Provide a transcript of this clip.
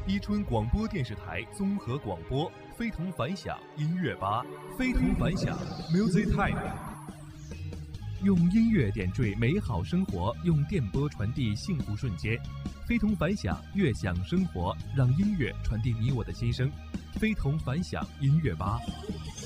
伊春广播电视台综合广播，非同凡响音乐吧，非同凡响 Music Time。用音乐点缀美好生活，用电波传递幸福瞬间。非同凡响，悦享生活，让音乐传递你我的心声。非同凡响音乐吧。